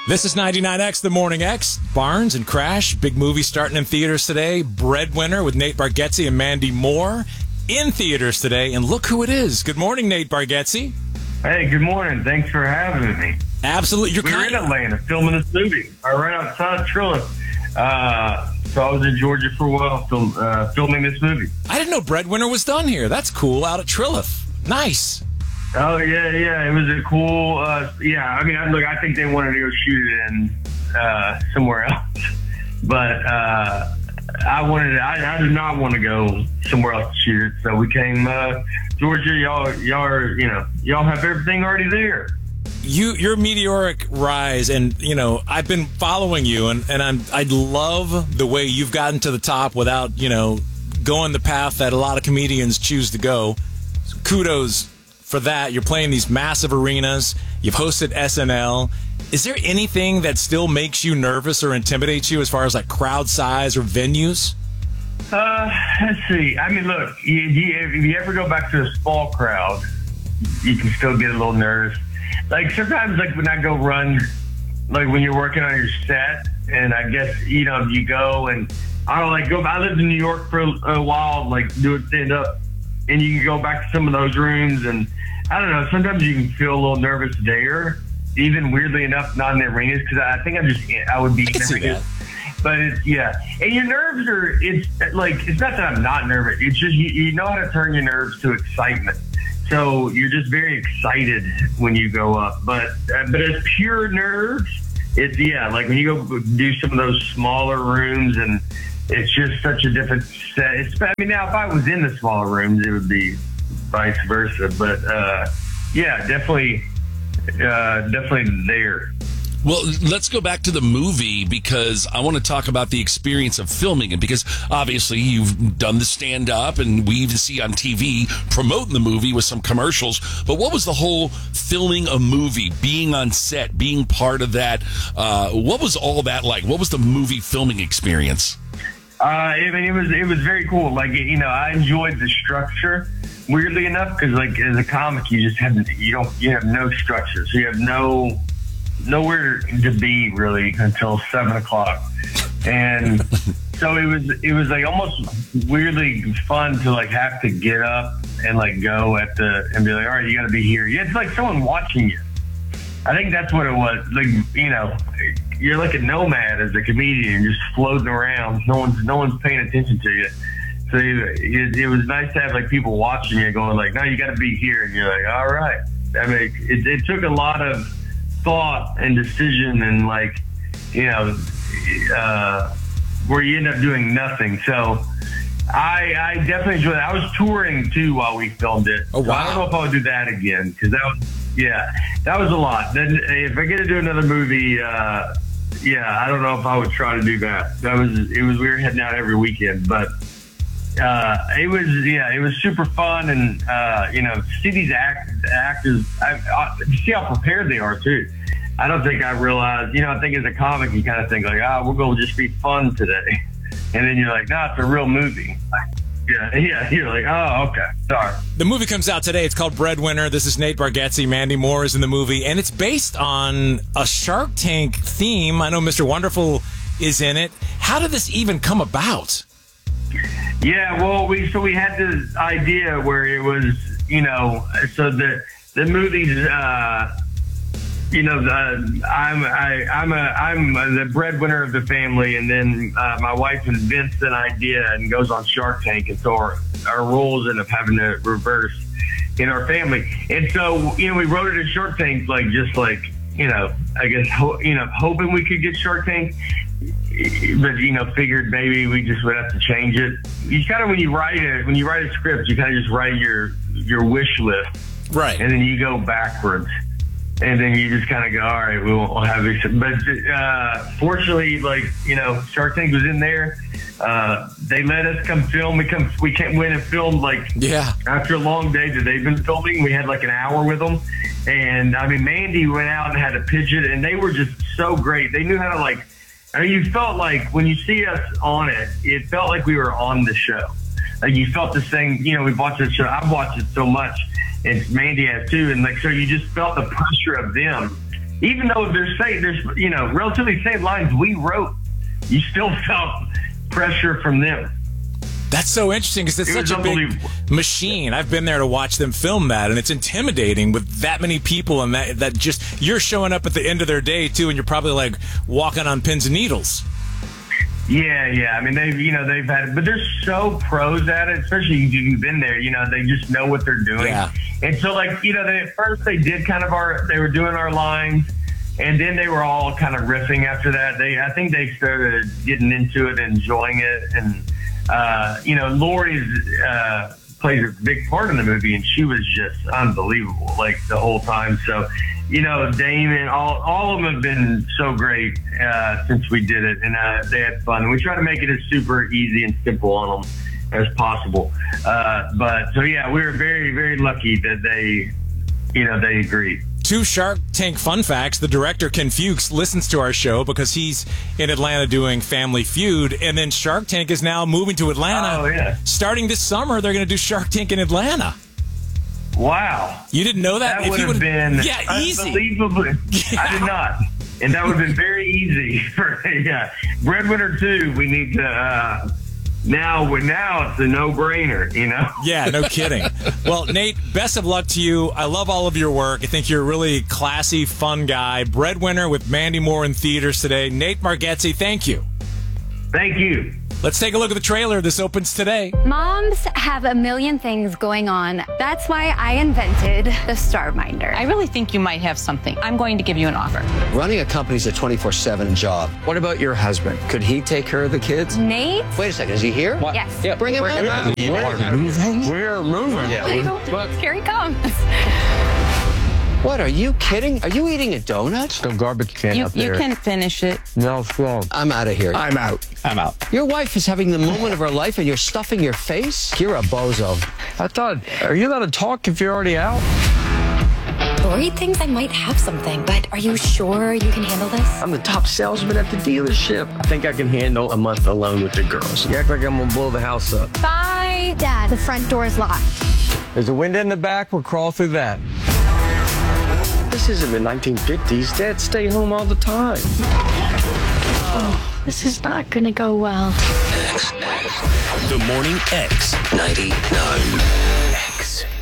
This is 99X, The Morning X. Barnes and Crash, big movie starting in theaters today. Breadwinner with Nate Bargatze and Mandy Moore in theaters today. And look who it is. Good morning, Nate Bargatze. Hey, good morning. Thanks for having me. Absolutely. We're in Atlanta filming this movie. Right outside Trillis. So I was in Georgia for a while filming this movie. I didn't know Breadwinner was done here. That's cool. Out at Trillis. Nice. Oh, yeah. It was a cool, I mean, I think they wanted to go shoot it in somewhere else. But I did not want to go somewhere else to shoot it. So we came, Georgia, y'all have everything already there. Your meteoric rise, and I've been following you, and I love the way you've gotten to the top without going the path that a lot of comedians choose to go. So kudos for that. You're playing these massive arenas. You've hosted SNL. Is there anything that still makes you nervous or intimidates you as far as like crowd size or venues? Let's see. I mean, look, if you ever go back to a small crowd, you can still get a little nervous. Like sometimes, like when I go run, like when you're working on your set, and I guess you go and I lived in New York for a while, like doing stand up, and you can go back to some of those rooms, and I don't know. Sometimes you can feel a little nervous there, even weirdly enough, not in the arenas, because I think I would be nervous. But and your nerves it's not that I'm not nervous. It's just you know how to turn your nerves to excitement. So you're just very excited when you go up. But as pure nerves, it's like when you go do some of those smaller rooms, and it's just such a different set. Now if I was in the smaller rooms, it would be vice versa. But definitely there. Well, let's go back to the movie, because I want to talk about the experience of filming it, because obviously you've done the stand-up, and we even see on TV promoting the movie with some commercials. But what was the whole filming a movie, being on set, being part of that? What was all that like? What was the movie filming experience? It was very cool. Like, I enjoyed the structure, weirdly enough, because like as a comic, you have no structure, so you have nowhere to be really until 7:00, and so it was like almost weirdly fun to like have to get up and like go and be like, all right, you got to be here. Yeah, it's like someone watching you. I think that's what it was. Like, you're like a nomad as a comedian, just floating around. No one's paying attention to you. So it was nice to have like people watching you, going like, no, you got to be here, and you're like, all right. I mean, it took a lot of thought and decision, and like where you end up doing nothing. So I definitely enjoyed it. I was touring too while we filmed it. Oh, wow. So I don't know if I would do that again, because that was a lot. Then if I get to do another movie, I don't know if I would try to do that. We were heading out every weekend, but it was super fun, and see these actors, see how prepared they are too. I don't think I realized, I think as a comic you kind of think like, we're going to just be fun today, and then you're like, no, it's a real movie. You're like, oh, okay, sorry. The movie comes out today. It's called Breadwinner. This is Nate Bargatze. Mandy Moore is in the movie, and it's based on a Shark Tank theme. I know Mr. Wonderful is in it. How did this even come about? Yeah, well, we had this idea where it was, so the movie's, I'm the breadwinner of the family, and then my wife invents an idea and goes on Shark Tank, and so our roles end up having to reverse in our family. And so, we wrote it as Shark Tank, I guess, hoping we could get Shark Tank. But figured maybe we just would have to change it. You kind of when you write a script, you kind of just write your wish list, right? And then you go backwards, and then you just kind of go, all right, we'll have this. But fortunately, Shark Tank was in there. They let us come film. We went and filmed after a long day that they've been filming. We had like an hour with them, and I mean Mandy went out and had to pitch it, and they were just so great. They knew how to you felt like when you see us on it, it felt like we were on the show. Like you felt the same, we've watched the show. I've watched it so much, and Mandy has too. And so you just felt the pressure of them, even though there's relatively same lines we wrote, you still felt pressure from them. That's so interesting because it's such a big machine. I've been there to watch them film that, and it's intimidating with that many people, and that just, you're showing up at the end of their day too, and you're probably like walking on pins and needles. Yeah. I mean, they've had, but they're so pros at it, especially if you've been there. They just know what they're doing. Yeah. And so, like, at first they did they were doing our lines, and then they were all kind of riffing after that. I think they started getting into it, and enjoying it, and Lori plays a big part in the movie, and she was just unbelievable, like, the whole time. So, Damon, all of them have been so great since we did it, and they had fun. And we try to make it as super easy and simple on them as possible. So yeah, we were very, very lucky that they agreed. 2 Shark Tank fun facts. The director, Ken Fuchs, listens to our show because he's in Atlanta doing Family Feud. And then Shark Tank is now moving to Atlanta. Oh, yeah. Starting this summer, they're going to do Shark Tank in Atlanta. Wow. You didn't know that? That would have been easy. Unbelievable. Yeah. I did not. And that would have been very easy. Breadwinner 2, we need to... Now it's a no-brainer, Yeah, no kidding. Well, Nate, best of luck to you. I love all of your work. I think you're a really classy, fun guy. Breadwinner with Mandy Moore in theaters today. Nate Bargatze, thank you. Thank you. Let's take a look at the trailer. This opens today. Moms have a million things going on. That's why I invented the StarMinder. I really think you might have something. I'm going to give you an offer. Running a company's a 24/7 job. What about your husband? Could he take care of the kids? Nate? Wait a second, is he here? What? Yes. Yeah, bring him in. We're moving. Yeah, Here he comes. What, are you kidding? Are you eating a donut? No garbage can up there. You can finish it. No, slow. I'm out of here. I'm out. Your wife is having the moment of her life and you're stuffing your face? You're a bozo. I thought, are you allowed to talk if you're already out? Lori thinks I might have something, but are you sure you can handle this? I'm the top salesman at the dealership. I think I can handle a month alone with the girls. You act like I'm gonna blow the house up. Bye, Dad. The front door is locked. There's a window in the back. We'll crawl through that. This isn't the 1950s. Dad stay home all the time. Oh, this is not gonna go well. The Morning X 99. X.